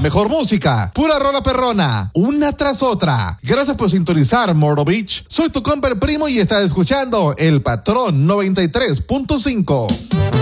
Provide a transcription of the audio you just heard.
mejor música, pura rola perrona, una tras otra. Gracias por sintonizar Moro Beach. Soy tu compa el primo y estás escuchando El Patrón 93.5.